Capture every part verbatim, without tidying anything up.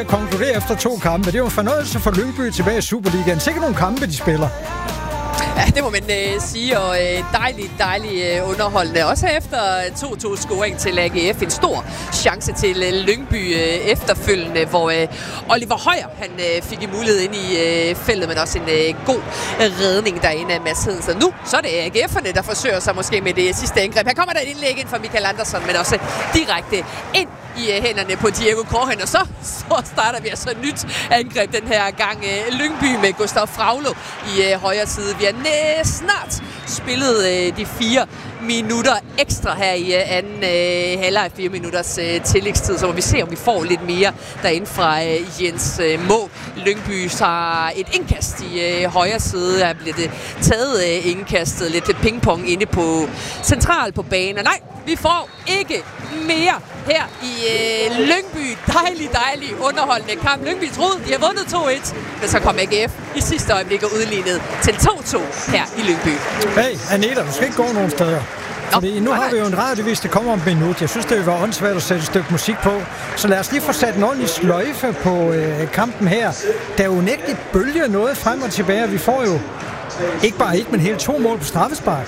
Konkluderer efter to kampe. Det er jo en fornøjelse for Lyngby tilbage i Superligaen. Sikkert nogle kampe, de spiller. Ja, det må man øh, sige, og øh, dejligt, dejligt øh, underholdende. Også efter to-to-scoring til A G F. En stor chance til øh, Lyngby øh, efterfølgende, hvor øh, Oliver Højer han, øh, fik en mulighed ind i øh, feltet, men også en øh, god redning derinde af Mads Hedens. Nu så er det A G F'erne, der forsøger sig måske med det sidste angreb. Her kommer der et indlæg ind fra Michael Andersson, men også direkte ind i uh, hænderne på Diego Korhen, og så, så starter vi altså et nyt angreb den her gang. Uh, Lyngby med Gustav Fraglo i uh, højre side. Vi har næ- snart spillet uh, de fire minutter ekstra her i uh, anden uh, halvleg, fire minutters uh, tillægstid, så må vi se, om vi får lidt mere derinde fra uh, Jens uh, Må. Lyngby har et indkast i uh, højre side. Der bliver det taget uh, indkastet, lidt pingpong inde på central på banen. Nej, vi får ikke mere her i øh, Lyngby. Dejlig, dejlig underholdende kamp. Lyngby troede, de har vundet to et, men så kom A G F i sidste øjeblik og udlignet til to-to her i Lyngby. Hey, Anita, du skal ikke gå nogen steder. Fordi nu har vi jo en radiovis, der kommer om et minut. Jeg synes, det var åndssvagt at sætte et stykke musik på. Så lad os lige få sat en ordentlig sløjfe på øh, kampen her. Der er jo nægteligt bølger noget frem og tilbage. Vi får jo ikke bare et, men hele to mål på straffespark.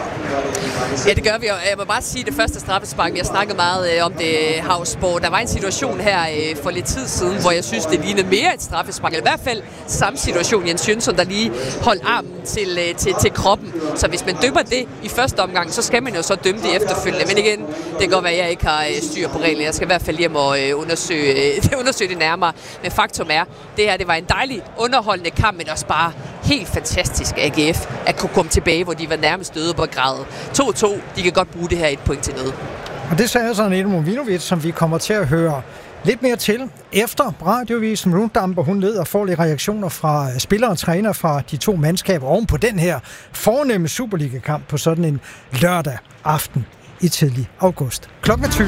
Ja, det gør vi, og jeg må bare sige, det første straffespark, vi har snakket meget øh, om det, Havsborg. Der var en situation her øh, for lidt tid siden, hvor jeg synes, det lignede mere et straffespark, eller i hvert fald samme situation, Jens Jønsson, der lige holdt armen til, øh, til, til kroppen. Så hvis man dømmer det i første omgang, så skal man jo så dømme det efterfølgende. Men igen, det kan godt være, at jeg ikke har øh, styr på reglerne. Jeg skal i hvert fald hjem og øh, undersøge, øh, undersøge det nærmere. Men faktum er, det her det var en dejlig underholdende kamp, men også bare helt fantastisk A G F at kunne komme tilbage, hvor de var nærmest døde på gradet. to-to, de kan godt bruge det her et point til noget. Og det sagde sådan en Movinovic, som vi kommer til at høre lidt mere til efter radiovisen. Runddamper, hun leder får lidt reaktioner fra spillere og træner fra de to mandskaber oven på den her fornemme Superliga-kamp på sådan en lørdag aften i tidlig august. Klokken tyve.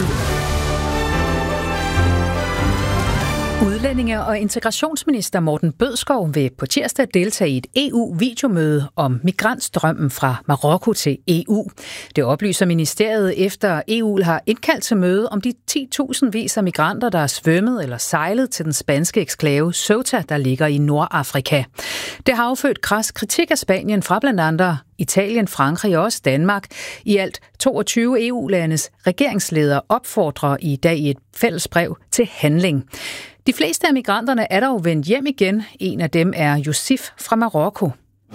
Udlændinge- og integrationsminister Morten Bødskov vil på tirsdag deltage i et E U-videomøde om migrantstrømmen fra Marokko til E U. Det oplyser ministeriet efter E U har indkaldt til møde om de ti tusind vis af migranter, der er svømmet eller sejlet til den spanske eksklave Ceuta, der ligger i Nordafrika. Det har affødt kras kritik af Spanien fra blandt andet Italien, Frankrig og også Danmark. I alt toogtyve E U-landes regeringsledere opfordrer i dag i et fælles brev til handling. De fleste af migranterne er dog vendt hjem igen. En af dem er Yusuf fra Marokko.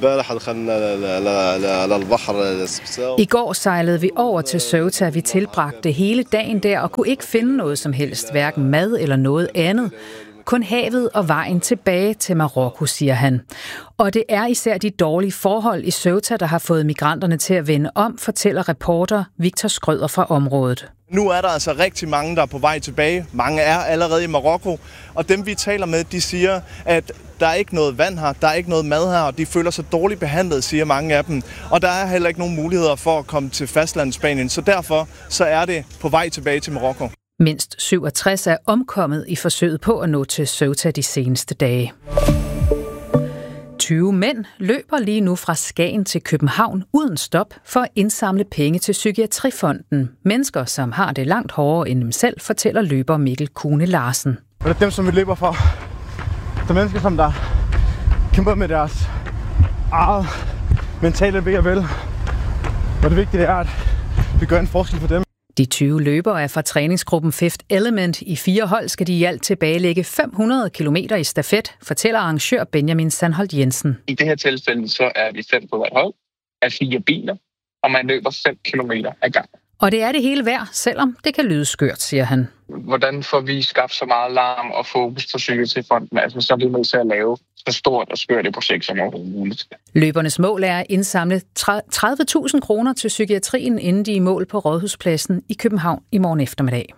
I går sejlede vi over til Ceuta. Vi tilbragte hele dagen der og kunne ikke finde noget som helst, hverken mad eller noget andet. Kun havet og vejen tilbage til Marokko, siger han. Og det er især de dårlige forhold i Ceuta, der har fået migranterne til at vende om, fortæller reporter Victor Skrøder fra området. Nu er der altså rigtig mange, der er på vej tilbage. Mange er allerede i Marokko, og dem vi taler med, de siger, at der er ikke noget vand her, der er ikke noget mad her, og de føler sig dårligt behandlet, siger mange af dem. Og der er heller ikke nogen muligheder for at komme til fastlandet Spanien, så derfor så er det på vej tilbage til Marokko. Mindst syvogtres er omkommet i forsøget på at nå til Ceuta de seneste dage. tyve mænd løber lige nu fra Skagen til København uden stop for at indsamle penge til Psykiatrifonden. Mennesker, som har det langt hårdere end dem selv, fortæller løber Mikkel Kune Larsen. Det er dem, som vi løber for. Der er mennesker, som der kæmper med deres eget mentale ved og vel. Og det vigtige er, at vi gør en forskel for dem. De tyve løbere er fra træningsgruppen Fifth Element. I fire hold skal de i alt tilbagelægge fem hundrede kilometer i stafet, fortæller arrangør Benjamin Sandholt Jensen. I det her tilfælde så er vi fem på hvert hold af fire biler, og man løber fem kilometer ad gangen. Og det er det hele værd, selvom det kan lyde skørt, siger han. Hvordan får vi skabt så meget larm og fokus på Psykiatrifonden? Altså, så er vi nødt til at lave så stort og skørt et projekt som overhovedet muligt. Løbernes mål er at indsamle tredive tusind kroner til psykiatrien, inden de er i mål på Rådhuspladsen i København i morgen eftermiddag.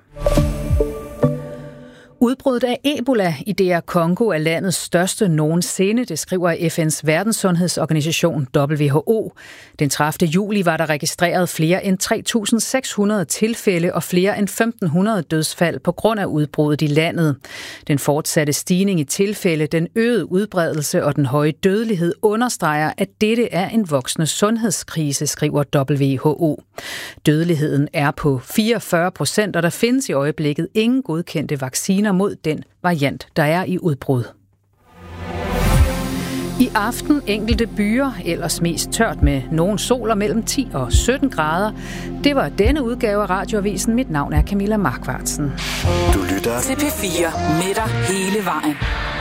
Udbruddet af Ebola i D R Congo er landets største nogensinde, det skriver F N's verdenssundhedsorganisation W H O. Den tredivte juli var der registreret flere end tre tusind seks hundrede tilfælde og flere end femten hundrede dødsfald på grund af udbruddet i landet. Den fortsatte stigning i tilfælde, den øgede udbredelse og den høje dødelighed understreger, at dette er en voksende sundhedskrise, skriver W H O. Dødeligheden er på fireogfyrre procent, og der findes i øjeblikket ingen godkendte vacciner vacciner mod den variant, der er i udbrud. I aften enkelte byer, ellers mest tørt med nogen sol og mellem ti og sytten grader. Det var denne udgave af Radioavisen. Mit navn er Camilla Markvartsen. Du lytter til P fire med dig hele vejen.